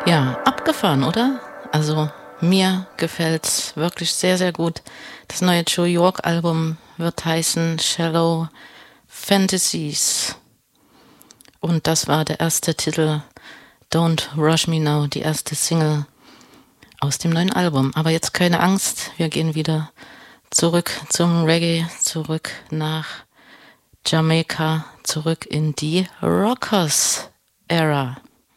Ja, abgefahren, oder? Also, mir gefällt's wirklich sehr, sehr gut. Das neue Joe York-Album wird heißen Shallow Fantasies. Und das war der erste Titel Don't Rush Me Now, die erste Single aus dem neuen Album. Aber jetzt keine Angst, wir gehen wieder zurück zum Reggae, zurück nach Jamaika, zurück in die Rockers-Ära.